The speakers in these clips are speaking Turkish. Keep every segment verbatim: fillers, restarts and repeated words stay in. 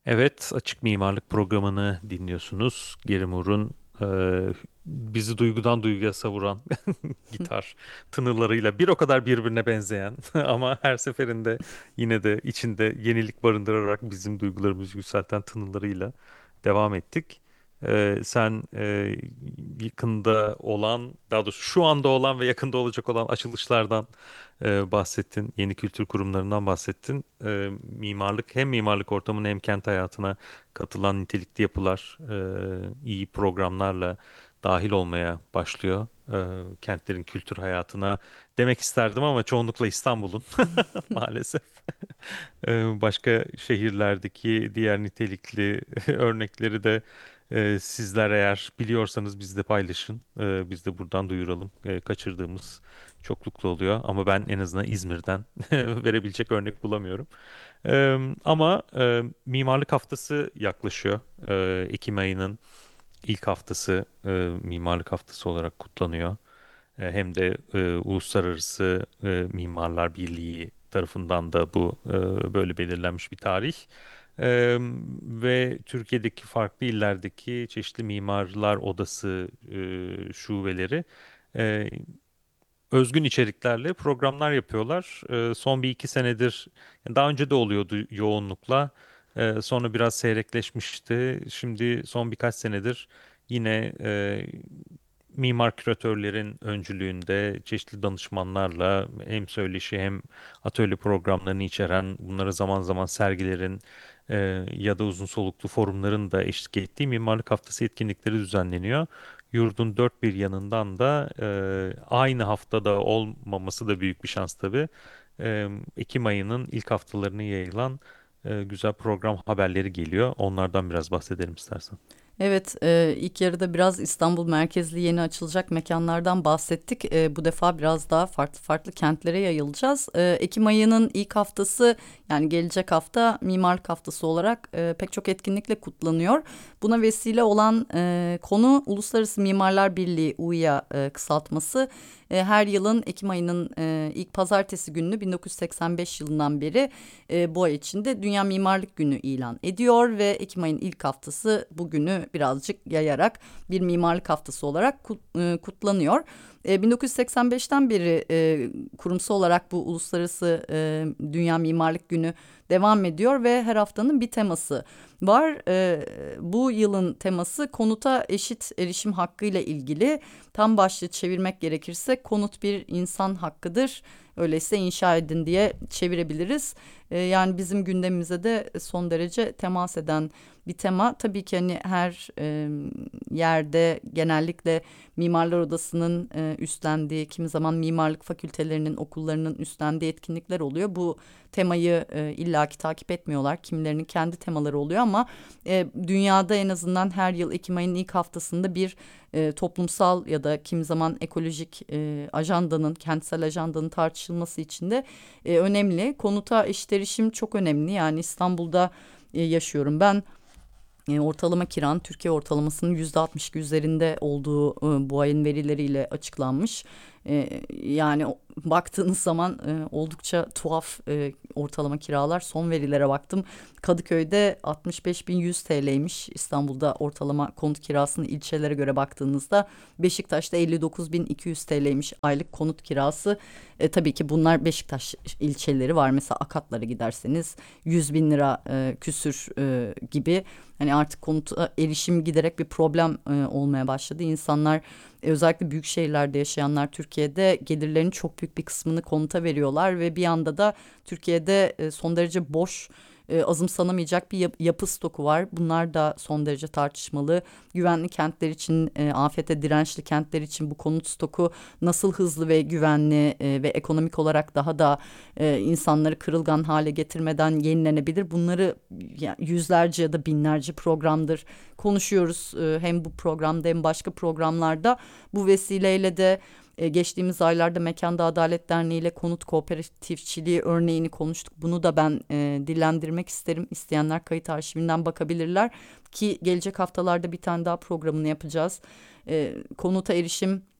Evet, Açık Mimarlık programını dinliyorsunuz. Geri Moor'un e, bizi duygudan duyguya savuran gitar tınılarıyla bir o kadar birbirine benzeyen ama her seferinde yine de içinde yenilik barındırarak bizim duygularımızı yükselten tınılarıyla devam ettik. E, sen e, yakında olan, daha doğrusu şu anda olan ve yakında olacak olan açılışlardan e, bahsettin. Yeni kültür kurumlarından bahsettin. E, mimarlık hem mimarlık ortamına hem kent hayatına katılan nitelikli yapılar e, iyi programlarla dahil olmaya başlıyor. E, kentlerin kültür hayatına demek isterdim ama çoğunlukla İstanbul'un maalesef. E, başka şehirlerdeki diğer nitelikli örnekleri de e, sizler eğer biliyorsanız bizle paylaşın. E, biz de buradan duyuralım. E, kaçırdığımız çoklukla oluyor ama ben en azından İzmir'den verebilecek örnek bulamıyorum. E, ama e, Mimarlık Haftası yaklaşıyor. E, Ekim ayının ilk haftası e, Mimarlık Haftası olarak kutlanıyor. E, hem de e, Uluslararası e, Mimarlar Birliği tarafından da bu e, böyle belirlenmiş bir tarih. E, Ve Türkiye'deki farklı illerdeki çeşitli mimarlar odası e, şubeleri e, özgün içeriklerle programlar yapıyorlar. E, son bir iki senedir, yani daha önce de oluyordu yoğunlukla. E, sonra biraz seyrekleşmişti. Şimdi son birkaç senedir yine e, mimar küratörlerin öncülüğünde çeşitli danışmanlarla hem söyleşi hem atölye programlarını içeren, bunlara zaman zaman sergilerin e, ya da uzun soluklu forumların da eşlik ettiği Mimarlık Haftası etkinlikleri düzenleniyor. Yurdun dört bir yanından da e, aynı haftada olmaması da büyük bir şans tabii. E, Ekim ayının ilk haftalarına yayılan e, güzel program haberleri geliyor. Onlardan biraz bahsedelim istersen. Evet, e, ilk yarıda biraz İstanbul merkezli yeni açılacak mekanlardan bahsettik. E, bu defa biraz daha farklı farklı kentlere yayılacağız. E, Ekim ayının ilk haftası, yani gelecek hafta Mimarlık Haftası olarak e, pek çok etkinlikle kutlanıyor. Buna vesile olan e, konu Uluslararası Mimarlar Birliği U Y A e, kısaltması. E, her yılın Ekim ayının e, ilk pazartesi gününü bin dokuz yüz seksen beş yılından beri e, bu ay içinde Dünya Mimarlık Günü ilan ediyor ve Ekim ayının ilk haftası bugünü birazcık yayarak bir mimarlık haftası olarak kut- e, kutlanıyor. E, bin dokuz yüz seksen beşten beri e, kurumsal olarak bu Uluslararası e, Dünya Mimarlık Günü devam ediyor ve her haftanın bir teması var. E, bu yılın teması konuta eşit erişim hakkı ile ilgili. Tam başlığı çevirmek gerekirse konut bir insan hakkıdır. Öyleyse inşa edin diye çevirebiliriz. E, yani bizim gündemimize de son derece temas eden bir tema. Tabii ki hani her e, yerde genellikle Mimarlar Odası'nın e, üstlendiği, kimi zaman mimarlık fakültelerinin, okullarının üstlendiği etkinlikler oluyor. Bu temayı e, illaki takip etmiyorlar. Kimilerinin kendi temaları oluyor ama e, dünyada en azından her yıl Ekim ayının ilk haftasında bir e, toplumsal ya da kimi zaman ekolojik e, ajandanın, kentsel ajandanın tartışılması için de e, önemli. Konuta eşit erişim çok önemli. Yani İstanbul'da e, yaşıyorum ben. E, ortalama kiranın Türkiye ortalamasının yüzde altmış iki üzerinde olduğu e, bu ayın verileriyle açıklanmış. E, yani o- baktığınız zaman e, oldukça tuhaf e, ortalama kiralar. Son verilere baktım. Kadıköy'de altmış beş bin yüz T L'ymiş. İstanbul'da ortalama konut kirasını ilçelere göre baktığınızda Beşiktaş'ta elli dokuz bin iki yüz T L'ymiş aylık konut kirası. E, tabii ki bunlar Beşiktaş ilçeleri var. Mesela Akatlar'a giderseniz yüz bin lira e, küsür e, gibi. Hani artık konuta erişim giderek bir problem e, olmaya başladı. İnsanlar e, özellikle büyük şehirlerde yaşayanlar Türkiye'de gelirlerinin çok büyük bir kısmını konuta veriyorlar ve bir yanda da Türkiye'de e, son derece boş, e, azımsanamayacak bir yap- yapı stoku var. Bunlar da son derece tartışmalı. Güvenli kentler için, e, afete dirençli kentler için bu konut stoku nasıl hızlı ve güvenli e, ve ekonomik olarak daha da e, insanları kırılgan hale getirmeden yenilenebilir? Bunları ya, yüzlerce ya da binlerce programdır konuşuyoruz. E, hem bu programda hem başka programlarda. Bu vesileyle de e, geçtiğimiz aylarda Mekanda Adalet Derneği ile konut kooperatifçiliği örneğini konuştuk. Bunu da ben e, dillendirmek isterim. İsteyenler kayıt arşivinden bakabilirler ki gelecek haftalarda bir tane daha programını yapacağız. E, konuta erişim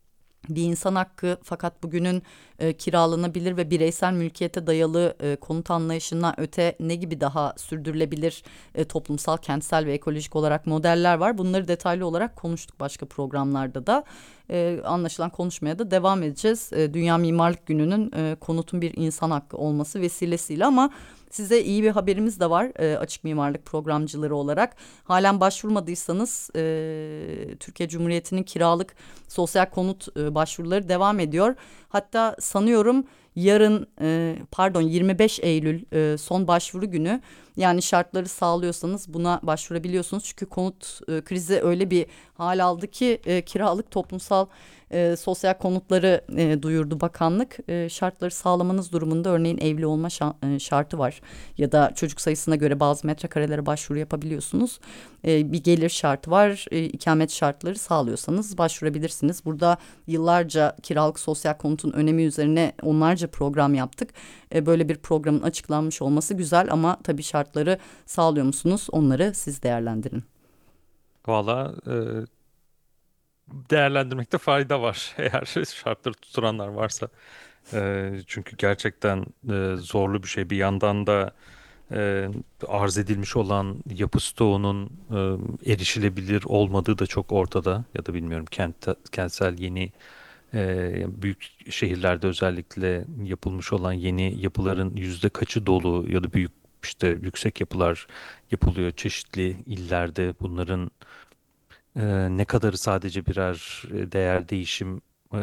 bir insan hakkı, fakat bugünün e, kiralanabilir ve bireysel mülkiyete dayalı e, konut anlayışından öte ne gibi daha sürdürülebilir e, toplumsal, kentsel ve ekolojik olarak modeller var. Bunları detaylı olarak konuştuk başka programlarda da. E, anlaşılan konuşmaya da devam edeceğiz. E, Dünya Mimarlık Günü'nün e, konutun bir insan hakkı olması vesilesiyle, ama size iyi bir haberimiz de var e, açık mimarlık programcıları olarak. Halen başvurmadıysanız e, Türkiye Cumhuriyeti'nin kiralık sosyal konut e, başvuruları devam ediyor. Hatta sanıyorum yarın e, pardon yirmi beş Eylül e, son başvuru günü. Yani şartları sağlıyorsanız buna başvurabiliyorsunuz. Çünkü konut e, krizi öyle bir hal aldı ki e, kiralık toplumsal e, sosyal konutları e, duyurdu bakanlık. E, şartları sağlamanız durumunda örneğin evli olma şa- e, şartı var. Ya da çocuk sayısına göre bazı metrekarelere başvuru yapabiliyorsunuz. E, bir gelir şartı var. E, ikamet şartları sağlıyorsanız başvurabilirsiniz. Burada yıllarca kiralık sosyal konutun önemi üzerine onlarca program yaptık. E, böyle bir programın açıklanmış olması güzel, ama tabii şartları sağlıyor musunuz? Onları siz değerlendirin. Valla e, değerlendirmekte fayda var eğer şartları tutturanlar varsa. E, çünkü gerçekten e, zorlu bir şey. Bir yandan da e, arz edilmiş olan yapı stoğunun e, erişilebilir olmadığı da çok ortada. Ya da bilmiyorum, kent, kentsel yeni e, büyük şehirlerde özellikle yapılmış olan yeni yapıların yüzde kaçı dolu ya da büyük işte yüksek yapılar yapılıyor çeşitli illerde. Bunların ee, ne kadarı sadece birer e, değer değişim e,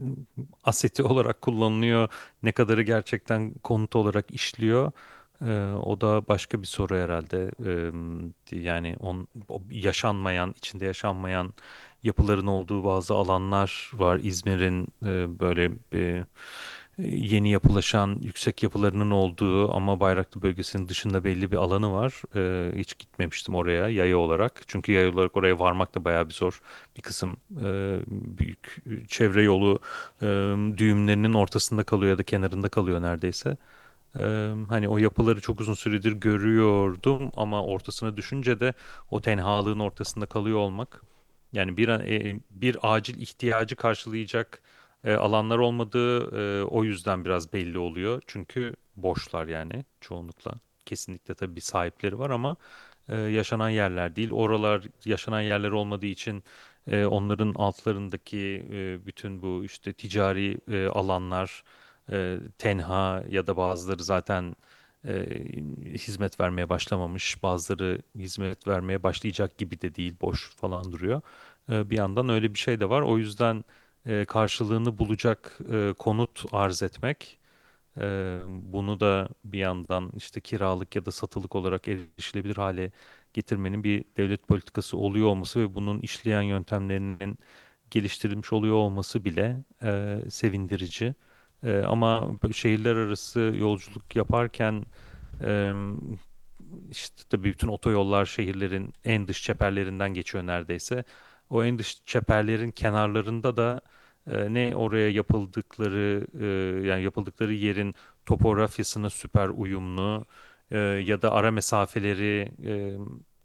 aseti olarak kullanılıyor, ne kadarı gerçekten konut olarak işliyor. Ee, o da başka bir soru herhalde. Ee, yani on, o yaşanmayan, içinde yaşanmayan yapıların olduğu bazı alanlar var. İzmir'in e, böyle bir yeni yapılaşan yüksek yapılarının olduğu ama Bayraklı bölgesinin dışında belli bir alanı var. Ee, hiç gitmemiştim oraya yaya olarak. Çünkü yaya olarak oraya varmak da bayağı bir zor. Bir kısım e, büyük çevre yolu e, düğümlerinin ortasında kalıyor ya da kenarında kalıyor neredeyse. Ee, hani o yapıları çok uzun süredir görüyordum ama ortasına düşünce de o tenhalığın ortasında kalıyor olmak, yani bir an- e, bir acil ihtiyacı karşılayacak e, alanlar olmadığı e, o yüzden biraz belli oluyor. Çünkü boşlar yani çoğunlukla. Kesinlikle tabii bir sahipleri var ama e, yaşanan yerler değil. Oralar yaşanan yerler olmadığı için e, onların altlarındaki e, bütün bu işte ticari e, alanlar e, tenha ya da bazıları zaten e, hizmet vermeye başlamamış, bazıları hizmet vermeye başlayacak gibi de değil, boş falan duruyor. E, bir yandan öyle bir şey de var. O yüzden e, karşılığını bulacak e, konut arz etmek, e, bunu da bir yandan işte kiralık ya da satılık olarak erişilebilir hale getirmenin bir devlet politikası oluyor olması ve bunun işleyen yöntemlerinin geliştirilmiş oluyor olması bile e, sevindirici. E, ama böyle şehirler arası yolculuk yaparken e, işte tabii bütün otoyollar şehirlerin en dış çeperlerinden geçiyor neredeyse. O en dış çeperlerin kenarlarında da e, ne oraya yapıldıkları e, yani yapıldıkları yerin topografyasına süper uyumlu e, ya da ara mesafeleri e,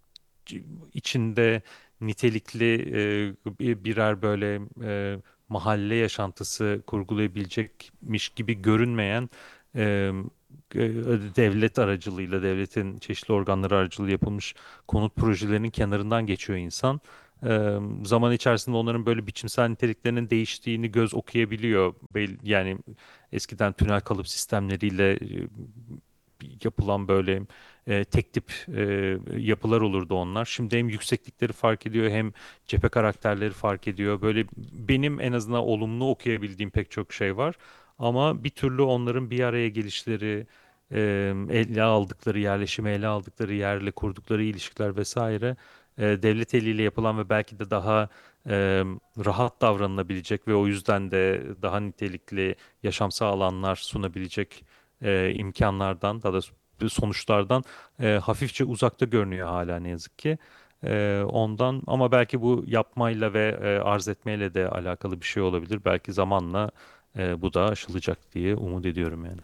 içinde nitelikli e, bir- birer böyle e, mahalle yaşantısı kurgulayabilecekmiş gibi görünmeyen e, e, devlet aracılığıyla, devletin çeşitli organları aracılığıyla yapılmış konut projelerinin kenarından geçiyor insan. E, zaman içerisinde onların böyle biçimsel niteliklerinin değiştiğini göz okuyabiliyor. Bel- Yani eskiden tünel kalıp sistemleriyle e, yapılan böyle e, tek tip e, yapılar olurdu onlar. Şimdi hem yükseklikleri fark ediyor hem cephe karakterleri fark ediyor. Böyle benim en azından olumlu okuyabildiğim pek çok şey var. Ama bir türlü onların bir araya gelişleri, e, ele aldıkları yerleşimi, ele aldıkları yerle kurdukları ilişkiler vesaire e, devlet eliyle yapılan ve belki de daha e, rahat davranılabilecek ve o yüzden de daha nitelikli yaşamsal alanlar sunabilecek e, imkanlardan, daha da sonuçlardan e, hafifçe uzakta görünüyor hala ne yazık ki. E, ondan ama belki bu yapmayla ve e, arz etmeyle de alakalı bir şey olabilir. Belki zamanla e, bu da aşılacak diye umut ediyorum yani.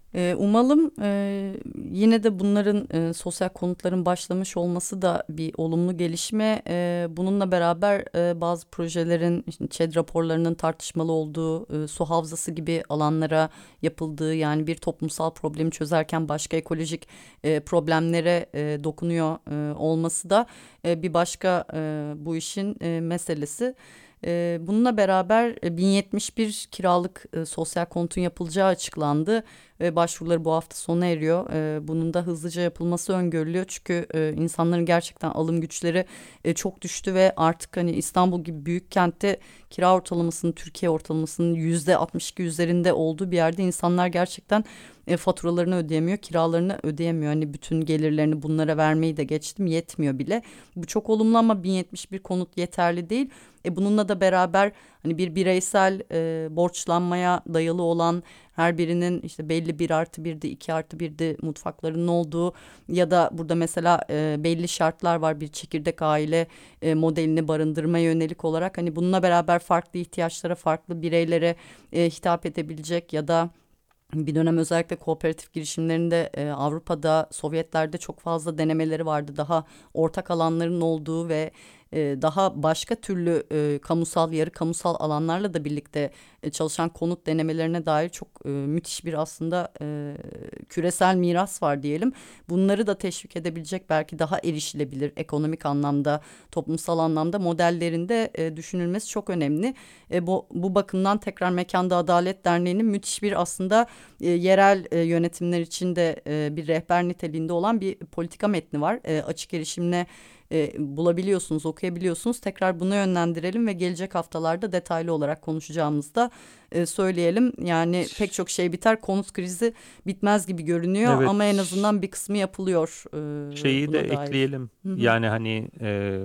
Ee, umalım e, yine de bunların e, sosyal konutların başlamış olması da bir olumlu gelişme. Ee, bununla beraber e, bazı projelerin işte ÇED raporlarının tartışmalı olduğu, e, su havzası gibi alanlara yapıldığı, yani bir toplumsal problemi çözerken başka ekolojik e, problemlere e, dokunuyor e, olması da e, bir başka e, bu işin e, meselesi. E, bununla beraber e, bin yetmiş bir kiralık e, sosyal konutun yapılacağı açıklandı. E, başvuruları bu hafta sona eriyor. E, bunun da hızlıca yapılması öngörülüyor. Çünkü e, insanların gerçekten alım güçleri e, çok düştü ve artık hani İstanbul gibi büyük kentte kira ortalamasının Türkiye ortalamasının yüzde altmış iki üzerinde olduğu bir yerde insanlar gerçekten e, faturalarını ödeyemiyor, kiralarını ödeyemiyor. Hani bütün gelirlerini bunlara vermeyi de geçtim, yetmiyor bile. Bu çok olumlu ama bin yetmiş bir konut yeterli değil. E, bununla da beraber hani bir bireysel e, borçlanmaya dayalı olan, her birinin işte belli bir artı birde iki artı birde mutfaklarının olduğu ya da burada mesela e, belli şartlar var, bir çekirdek aile e, modelini barındırmaya yönelik olarak, hani bununla beraber farklı ihtiyaçlara, farklı bireylere e, hitap edebilecek ya da bir dönem özellikle kooperatif girişimlerinde e, Avrupa'da, Sovyetlerde çok fazla denemeleri vardı. Daha ortak alanların olduğu ve e, daha başka türlü e, kamusal, yarı kamusal alanlarla da birlikte e, çalışan konut denemelerine dair çok e, müthiş bir aslında e, küresel miras var diyelim. Bunları da teşvik edebilecek, belki daha erişilebilir ekonomik anlamda, toplumsal anlamda modellerinde e, düşünülmesi çok önemli. E, bu, bu bakımdan tekrar Mekanda Adalet Derneği'nin müthiş bir aslında e, yerel e, yönetimler için de e, bir rehber niteliğinde olan bir politika metni var. E, açık erişimle e, bulabiliyorsunuz, okuyabiliyorsunuz. Tekrar buna yönlendirelim ve gelecek haftalarda detaylı olarak konuşacağımızda e, söyleyelim. Yani pek çok şey biter, konut krizi bitmez gibi görünüyor Evet, ama en azından bir kısmı yapılıyor e, şeyi de buna dair. ekleyelim. Hı hı. Yani hani e,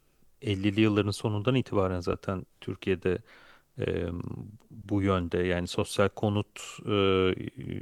ellili yılların sonundan itibaren zaten Türkiye'de e, bu yönde, yani sosyal konut e,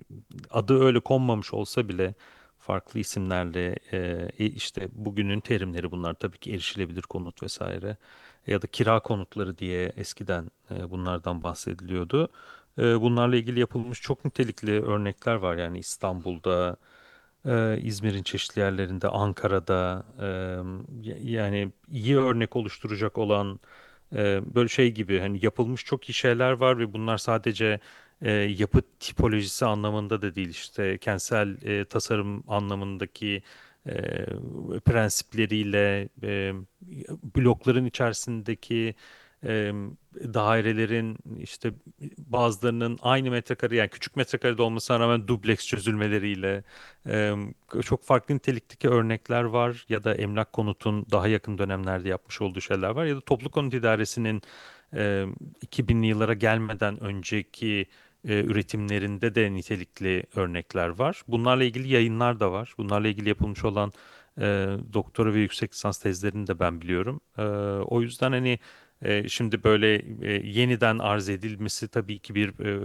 adı öyle konmamış olsa bile farklı isimlerle, e, e, işte bugünün terimleri bunlar tabii ki, erişilebilir konut vesaire ya da kira konutları diye eskiden e, bunlardan bahsediliyordu. E, bunlarla ilgili yapılmış çok nitelikli örnekler var, yani İstanbul'da, e, İzmir'in çeşitli yerlerinde, Ankara'da, e, y- yani iyi örnek oluşturacak olan, ee, böyle şey gibi, hani yapılmış çok iyi şeyler var ve bunlar sadece e, yapı tipolojisi anlamında da değil, işte kentsel e, tasarım anlamındaki e, prensipleriyle, e, blokların içerisindeki e, dairelerin, işte bazılarının aynı metrekare, yani küçük metrekarede olmasına rağmen dubleks çözülmeleriyle, e, çok farklı nitelikteki örnekler var, ya da Emlak Konut'un daha yakın dönemlerde yapmış olduğu şeyler var, ya da Toplu Konut İdaresi'nin e, iki binli yıllara gelmeden önceki e, üretimlerinde de nitelikli örnekler var. Bunlarla ilgili yayınlar da var. Bunlarla ilgili yapılmış olan e, doktora ve yüksek lisans tezlerini de ben biliyorum. E, o yüzden hani e, şimdi böyle e, yeniden arz edilmesi tabii ki bir e,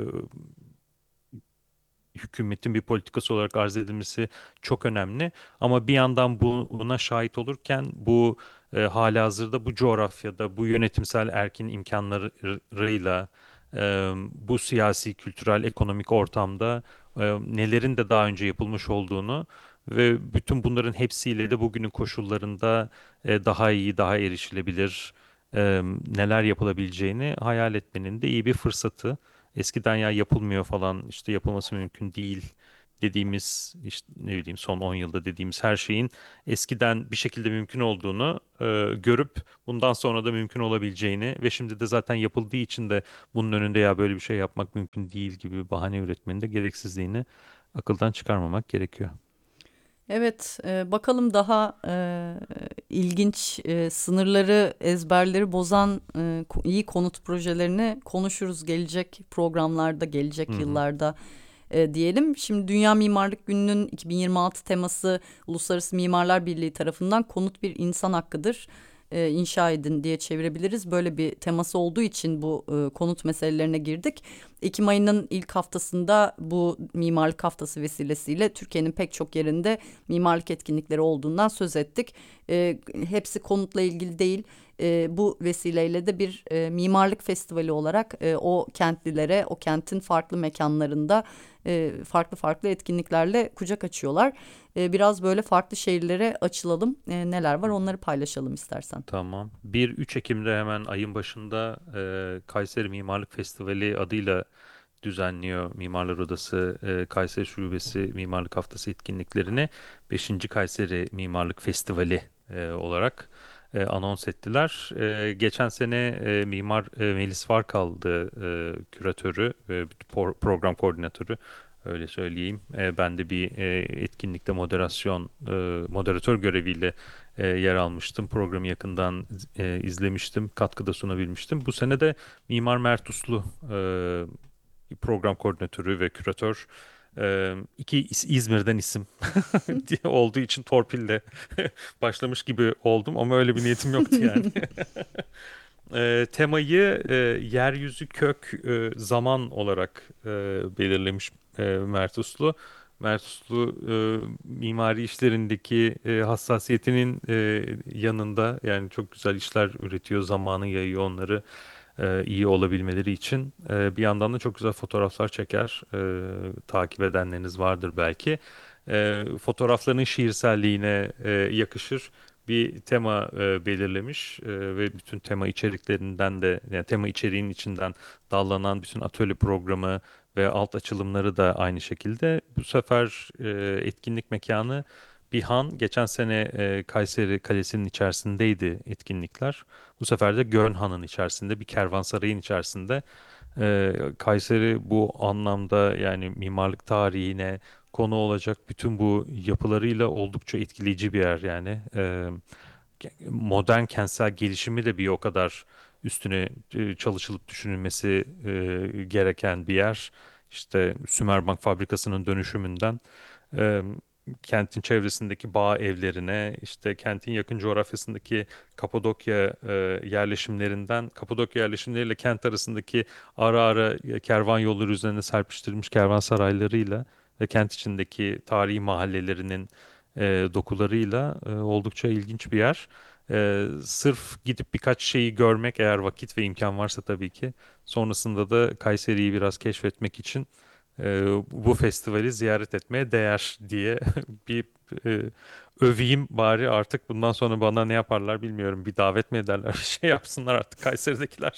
hükümetin bir politikası olarak arz edilmesi çok önemli. Ama bir yandan bu, buna şahit olurken, bu e, halihazırda bu coğrafyada, bu yönetimsel erkin imkanlarıyla, e, bu siyasi, kültürel, ekonomik ortamda e, nelerin de daha önce yapılmış olduğunu ve bütün bunların hepsiyle de bugünün koşullarında e, daha iyi, daha erişilebilir e, neler yapılabileceğini hayal etmenin de iyi bir fırsatı. Eskiden ya yapılmıyor falan, işte yapılması mümkün değil dediğimiz, işte ne bileyim son on yılda dediğimiz her şeyin eskiden bir şekilde mümkün olduğunu e, görüp bundan sonra da mümkün olabileceğini ve şimdi de zaten yapıldığı için de bunun önünde ya böyle bir şey yapmak mümkün değil gibi bir bahane üretmenin de gereksizliğini akıldan çıkarmamak gerekiyor. Evet, e, bakalım daha e, ilginç e, sınırları, ezberleri bozan e, ko- iyi konut projelerini konuşuruz gelecek programlarda, Hı gelecek hı. yıllarda e, diyelim. Şimdi Dünya Mimarlık Günü'nün iki bin yirmi altı teması Uluslararası Mimarlar Birliği tarafından konut bir insan hakkıdır. E, inşa edin diye çevirebiliriz. Böyle bir teması olduğu için bu e, konut meselelerine girdik. Ekim ayının ilk haftasında bu mimarlık haftası vesilesiyle Türkiye'nin pek çok yerinde mimarlık etkinlikleri olduğundan söz ettik. E, hepsi konutla ilgili değil. E, bu vesileyle de bir e, mimarlık festivali olarak e, o kentlilere, o kentin farklı mekanlarında e, farklı farklı etkinliklerle kucak açıyorlar. E, biraz böyle farklı şehirlere açılalım. E, neler var Hı hı. onları paylaşalım istersen. Tamam. bir üç Ekim'de hemen ayın başında e, Kayseri Mimarlık Festivali adıyla düzenliyor Mimarlar Odası e, Kayseri Şubesi Mimarlık Haftası etkinliklerini beşinci Kayseri Mimarlık Festivali e, olarak e, anons ettiler. E, geçen sene e, Mimar e, Melis Varkal'dı e, küratörü ve por- program koordinatörü. Öyle söyleyeyim. E, ben de bir e, etkinlikte moderasyon, e, moderatör göreviyle e, yer almıştım. Programı yakından e, izlemiştim, katkıda sunabilmiştim. Bu sene de Mimar Mert Uslu e, program koordinatörü ve küratör. E, iki İz- İzmir'den isim diye olduğu için torpille başlamış gibi oldum ama öyle bir niyetim yoktu yani. E, temayı e, yeryüzü kök e, zaman olarak e, belirlemiş e, Mert Uslu. Mert Uslu e, mimari işlerindeki e, hassasiyetinin e, yanında yani çok güzel işler üretiyor, zamanı yayıyor onları e, iyi olabilmeleri için. E, bir yandan da çok güzel fotoğraflar çeker. E, takip edenleriniz vardır belki. E, fotoğraflarının şiirselliğine e, yakışır bir tema e, belirlemiş e, ve bütün tema içeriklerinden de yani tema içeriğinin içinden dallanan bütün atölye programı ve alt açılımları da aynı şekilde. Bu sefer e, etkinlik mekanı bir han. Geçen sene e, Kayseri Kalesi'nin içerisindeydi etkinlikler. Bu sefer de Gönhan'ın içerisinde bir kervansarayın içerisinde. E, Kayseri bu anlamda yani mimarlık tarihine konu olacak bütün bu yapılarıyla oldukça etkileyici bir yer yani. E, modern kentsel gelişimi de bir o kadar üstüne e, çalışılıp düşünülmesi e, gereken bir yer. İşte Sümerbank fabrikasının dönüşümünden e, kentin çevresindeki bağ evlerine, işte kentin yakın coğrafyasındaki Kapadokya e, yerleşimlerinden, Kapadokya yerleşimleriyle kent arasındaki ara ara e, kervan yolları üzerine serpiştirilmiş kervansaraylarıyla ve kent içindeki tarihi mahallelerinin e, dokularıyla e, oldukça ilginç bir yer. E, sırf gidip birkaç şeyi görmek eğer vakit ve imkan varsa tabii ki. Sonrasında da Kayseri'yi biraz keşfetmek için e, bu festivali ziyaret etmeye değer diye bir e, öveyim bari artık bundan sonra bana ne yaparlar bilmiyorum. Bir davet mi ederler, bir şey yapsınlar artık Kayseri'dekiler.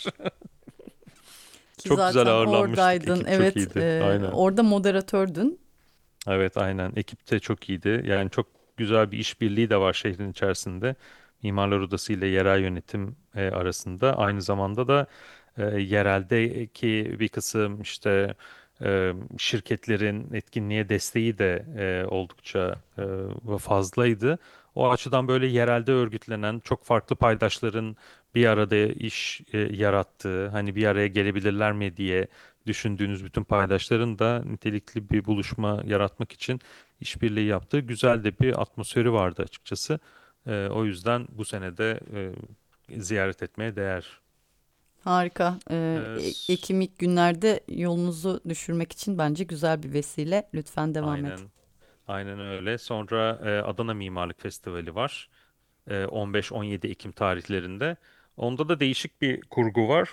Ki Çok güzel zaten ağırlanmıştık. oradaydın. Ekip çok Evet, iyiydi. e, Aynen. orada moderatördün. Evet aynen. Ekip de çok iyiydi. Yani çok güzel bir işbirliği de var şehrin içerisinde. Mimarlar Odası ile yerel yönetim e, arasında. Aynı zamanda da e, yereldeki bir kısım işte e, şirketlerin etkinliğe desteği de e, oldukça e, fazlaydı. O açıdan böyle yerelde örgütlenen çok farklı paydaşların bir arada iş e, yarattığı, hani bir araya gelebilirler mi diye düşündüğünüz bütün paydaşların da nitelikli bir buluşma yaratmak için işbirliği yaptığı güzel de bir atmosferi vardı açıkçası. Ee, o yüzden bu sene de e, ziyaret etmeye değer. Harika. E, Ee, E- s- Ekim ilk günlerde yolunuzu düşürmek için bence güzel bir vesile. Lütfen devam et. aynen, aynen öyle. Sonra e, Adana Mimarlık Festivali var. E, on beş on yedi Ekim tarihlerinde. Onda da değişik bir kurgu var.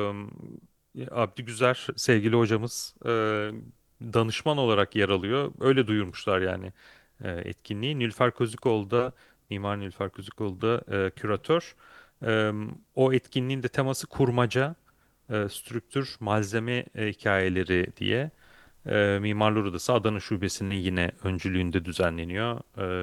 Ee, Abdü Güzer sevgili hocamız e, danışman olarak yer alıyor. Öyle duyurmuşlar yani e, etkinliği. Nilüfer Közükoğlu da Mimar Nilüfer Közükoğlu da e, küratör. E, o etkinliğin de teması kurmaca, e, strüktür, malzeme e, hikayeleri diye. E, Mimarlar Odası Adana Şubesi'nin yine öncülüğünde düzenleniyor.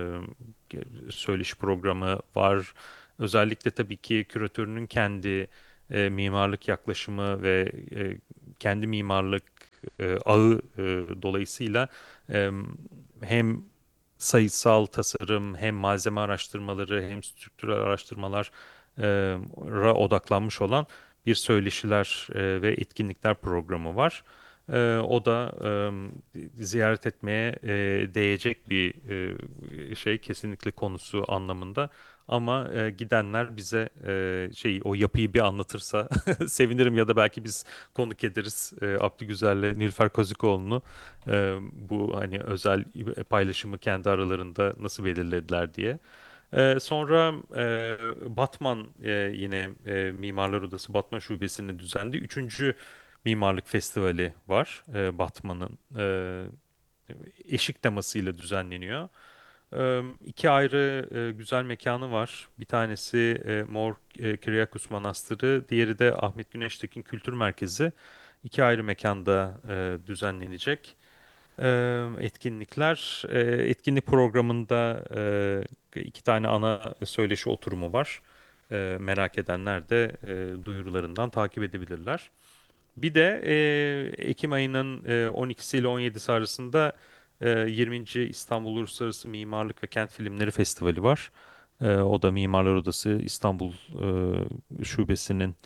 E, söyleşi programı var. Özellikle tabii ki küratörünün kendi e, mimarlık yaklaşımı ve e, kendi mimarlık e, ağı e, dolayısıyla e, hem sayısal tasarım hem malzeme araştırmaları hem strüktürel araştırmalar e, ra odaklanmış olan bir söyleşiler e, ve etkinlikler programı var. E, o da e, ziyaret etmeye e, değecek bir e, şey kesinlikle konusu anlamında. Ama e, gidenler bize e, şey o yapıyı bir anlatırsa sevinirim ya da belki biz konuk ederiz e, Abdü Güzel'le Nilüfer Kozikoğlu'nu e, bu hani özel paylaşımı kendi aralarında nasıl belirlediler diye. E, sonra e, Batman e, yine e, Mimarlar Odası Batman Şubesi'nin düzenli üçüncü Mimarlık Festivali var. E, Batman'ın e, eşik temasıyla düzenleniyor. E, iki ayrı e, güzel mekanı var. Bir tanesi e, Mor e, Kyriakos Manastırı, diğeri de Ahmet Güneştekin Kültür Merkezi. İki ayrı mekanda e, düzenlenecek. Ee, etkinlikler. Ee, etkinlik programında e, iki tane ana söyleşi oturumu var. Ee, merak edenler de e, duyurularından takip edebilirler. Bir de e, Ekim ayının e, on ikisi ile on yedisi arasında e, yirminci İstanbul Uluslararası Mimarlık ve Kent Filmleri Festivali var. E, o da Mimarlar Odası İstanbul e, Şubesi'nin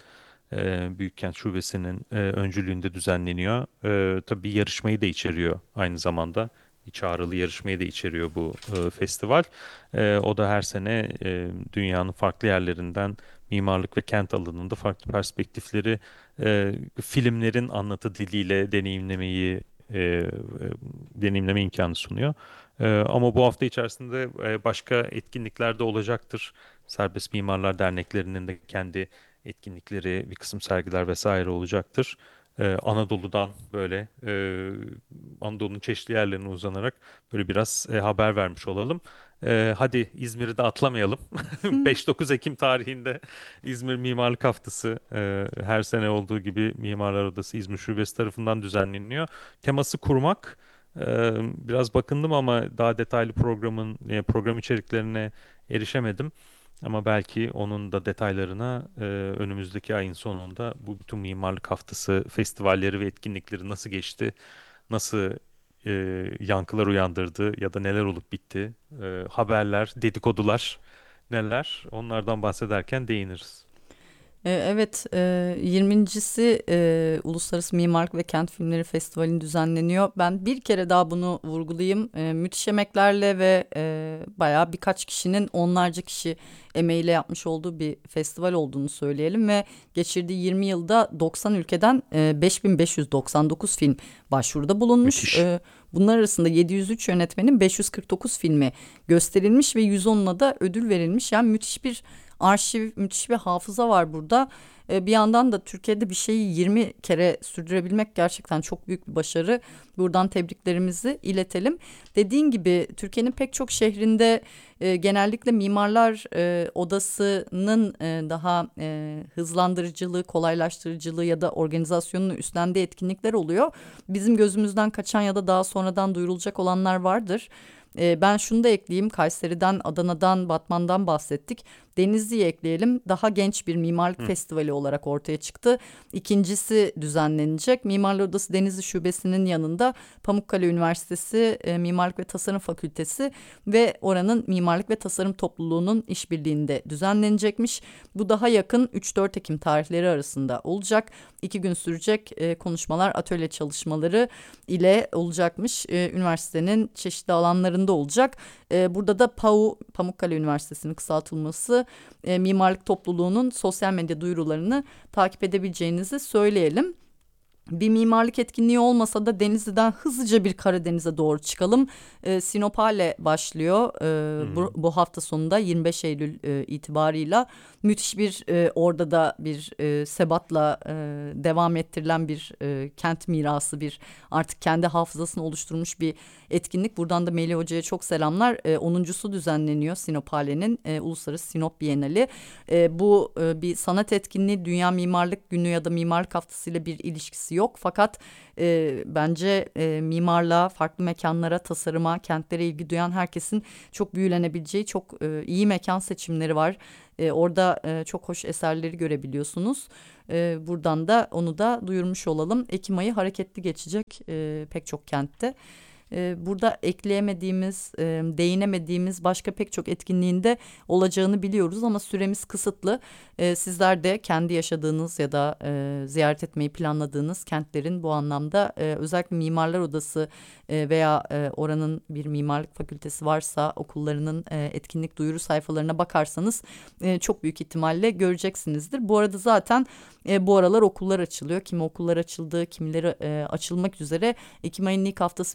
e, Büyükkent Şubesi'nin e, öncülüğünde düzenleniyor. E, tabii bir yarışmayı da içeriyor aynı zamanda. Bir çağrılı yarışmayı da içeriyor bu e, festival. E, o da her sene e, dünyanın farklı yerlerinden mimarlık ve kent alanında farklı perspektifleri e, filmlerin anlatı diliyle deneyimlemeyi e, e, deneyimleme imkanı sunuyor. E, ama bu hafta içerisinde e, başka etkinlikler de olacaktır. Serbest Mimarlar Derneklerinin de kendi etkinlikleri, bir kısım sergiler vesaire olacaktır. Ee, Anadolu'dan böyle e, Anadolu'nun çeşitli yerlerine uzanarak böyle biraz e, haber vermiş olalım. Ee, hadi İzmir'i de atlamayalım. beş dokuz Ekim tarihinde İzmir Mimarlık Haftası e, her sene olduğu gibi Mimarlar Odası İzmir Şubesi tarafından düzenleniyor. Teması kurmak. Ee, biraz bakındım ama daha detaylı programın e, program içeriklerine erişemedim. Ama belki onun da detaylarına e, önümüzdeki ayın sonunda bu bütün mimarlık haftası festivalleri ve etkinlikleri nasıl geçti, nasıl e, yankılar uyandırdı ya da neler olup bitti, e, haberler, dedikodular neler onlardan bahsederken değiniriz. E, Evet, e, yirmincisi e, Uluslararası Mimarlık ve Kent Filmleri Festivali'nin düzenleniyor. Ben bir kere daha bunu vurgulayayım. E, müthiş emeklerle ve e, bayağı birkaç kişinin onlarca kişi emeğiyle yapmış olduğu bir festival olduğunu söyleyelim ve geçirdiği yirmi yılda doksan ülkeden e, beş bin beş yüz doksan dokuz film başvuruda bulunmuş. Müthiş. E, bunlar arasında yedi yüz üç yönetmenin beş yüz kırk dokuz filmi gösterilmiş ve yüz onuna da ödül verilmiş. Yani müthiş bir arşiv, müthiş bir hafıza var burada. E, bir yandan da Türkiye'de bir şeyi yirmi kere sürdürebilmek gerçekten çok büyük bir başarı. Buradan tebriklerimizi iletelim. Dediğin gibi Türkiye'nin pek çok şehrinde e, genellikle mimarlar e, odasının e, daha e, hızlandırıcılığı, kolaylaştırıcılığı ya da organizasyonunu üstlendiği etkinlikler oluyor. Bizim gözümüzden kaçan ya da daha sonradan duyurulacak olanlar vardır. E, ben şunu da ekleyeyim. Kayseri'den, Adana'dan, Batman'dan bahsettik. Denizli'yi ekleyelim. Daha genç bir mimarlık Hı. festivali olarak ortaya çıktı. İkincisi düzenlenecek. Mimarlar Odası Denizli Şubesi'nin yanında Pamukkale Üniversitesi e, Mimarlık ve Tasarım Fakültesi ve oranın Mimarlık ve Tasarım Topluluğu'nun işbirliğinde düzenlenecekmiş. Bu daha yakın üç dört Ekim tarihleri arasında olacak. İki gün sürecek e, konuşmalar, atölye çalışmaları ile olacakmış. E, üniversitenin çeşitli alanlarında olacak. E, burada da P A U, Pamukkale Üniversitesi'nin kısaltılması, e, mimarlık topluluğunun sosyal medya duyurularını takip edebileceğinizi söyleyelim. Bir mimarlık etkinliği olmasa da Denizli'den hızlıca bir Karadeniz'e doğru çıkalım. E, Sinopale başlıyor e, Hı. bu, bu hafta sonunda yirmi beş Eylül e, itibarıyla. Müthiş bir e, orada da bir e, sebatla e, devam ettirilen bir e, kent mirası, bir artık kendi hafızasını oluşturmuş bir etkinlik. Buradan da Melih Hoca'ya çok selamlar. E, onuncusu düzenleniyor Sinopale'nin e, Uluslararası Sinop Bienali. E, bu e, bir sanat etkinliği, Dünya Mimarlık Günü ya da Mimarlık Haftası ile bir ilişkisi yok. Fakat e, bence e, mimarlığa, farklı mekanlara, tasarıma, kentlere ilgi duyan herkesin çok büyülenebileceği çok e, iyi mekan seçimleri var. E, orada e, çok hoş eserleri görebiliyorsunuz. E, buradan da onu da duyurmuş olalım. Ekim ayı hareketli geçecek e, pek çok kentte. E, burada ekleyemediğimiz, e, değinemediğimiz başka pek çok etkinliğinde olacağını biliyoruz ama süremiz kısıtlı. E, sizler de kendi yaşadığınız ya da e, ziyaret etmeyi planladığınız kentlerin bu anlamda e, özellikle Mimarlar Odası e, veya e, oranın bir mimarlık fakültesi varsa okullarının e, etkinlik duyuru sayfalarına bakarsanız e, çok büyük ihtimalle göreceksinizdir. Bu arada zaten e, bu aralar okullar açılıyor. Kimi okullar açıldı, kimileri e, açılmak üzere. Ekim ayının ilk haftası bir yandan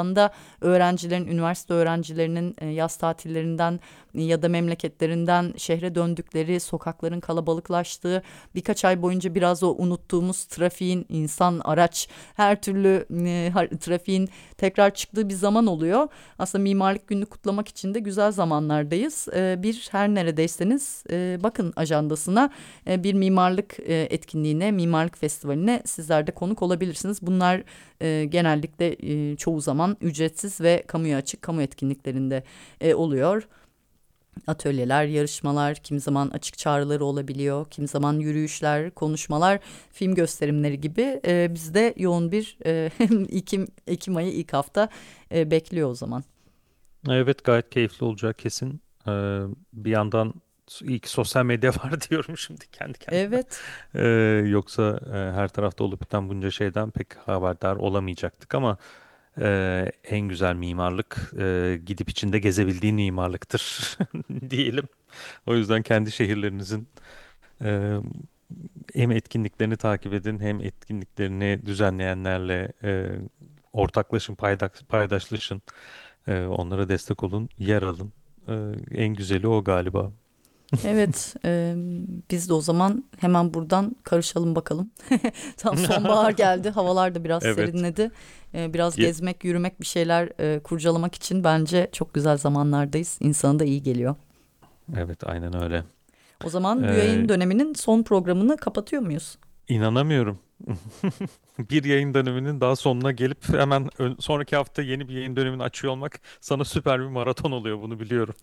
yandan da öğrencilerin, üniversite öğrencilerinin e, yaz tatillerinden ya da memleketlerinden şehre döndükleri, sokakların kalabalıklaştığı, birkaç ay boyunca biraz o unuttuğumuz trafiğin, insan, araç, her türlü e, har- trafiğin tekrar çıktığı bir zaman oluyor. Aslında mimarlık gününü kutlamak için de güzel zamanlardayız. E, bir her neredeyseniz e, bakın ajandasına, e, bir mimarlık e, etkinliğine, mimarlık festivaline sizler de konuk olabilirsiniz. Bunlar e, genellikle e, çoğu zaman ücretsiz ve kamuya açık kamu etkinliklerinde e, oluyor. Atölyeler, yarışmalar, kimi zaman açık çağrıları olabiliyor, kimi zaman yürüyüşler, konuşmalar, film gösterimleri gibi e, bizde yoğun bir e, Ekim, Ekim ayı ilk hafta e, bekliyor o zaman. Evet, gayet keyifli olacak kesin. Ee, bir yandan ilk sosyal medya var diyorum şimdi kendi kendime. Evet. Ee, Yoksa e, her tarafta olup biten bunca şeyden pek haberdar olamayacaktık ama e, en güzel mimarlık e, gidip içinde gezebildiğin mimarlıktır diyelim. O yüzden kendi şehirlerinizin e, hem etkinliklerini takip edin hem etkinliklerini düzenleyenlerle e, ortaklaşın, paydaş, paydaşlaşın. E, onlara destek olun, yer alın. E, en güzeli o galiba. Evet, e, biz de o zaman hemen buradan karışalım bakalım. Tam sonbahar geldi, havalar da biraz Evet. serinledi. E, biraz Ye- gezmek, yürümek, bir şeyler e, kurcalamak için bence çok güzel zamanlardayız. İnsana da iyi geliyor. Evet, aynen öyle. O zaman bu yayın E, döneminin son programını kapatıyor muyuz? inanamıyorum. Bir yayın döneminin daha sonuna gelip hemen ön- sonraki hafta yeni bir yayın dönemini açıyor olmak sana süper bir maraton oluyor, bunu biliyorum.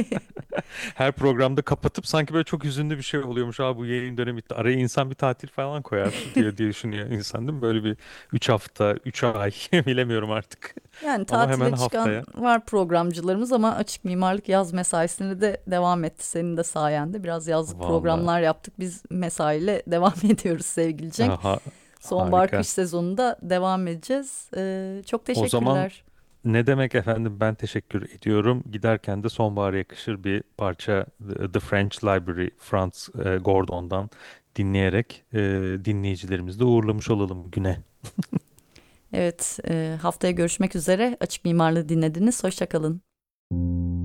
Her programda kapatıp sanki böyle çok hüzünlü bir şey oluyormuş. Aa, bu yayın dönemi bitti. Araya insan bir tatil falan koyar diye diye düşünüyor insan, değil mi? Böyle bir üç hafta, üç ay bilemiyorum artık. Yani Ama hemen tatile çıkan haftaya. var programcılarımız ama açık mimarlık yaz mesaisine de devam etti. Senin de sayende biraz yazlık Vallahi. programlar yaptık. Biz mesaiyle devam ediyoruz sevgili Cenk. Aha, Sonbahar harika. kış sezonunda devam edeceğiz. Ee, çok O zaman teşekkürler. ne demek efendim, ben teşekkür ediyorum. Giderken de sonbahara yakışır bir parça The The French Library, Franz e, Gordon'dan dinleyerek e, dinleyicilerimizi de uğurlamış olalım güne. Evet, e, haftaya görüşmek üzere. Açık Mimarlığı dinlediniz. Hoşça kalın.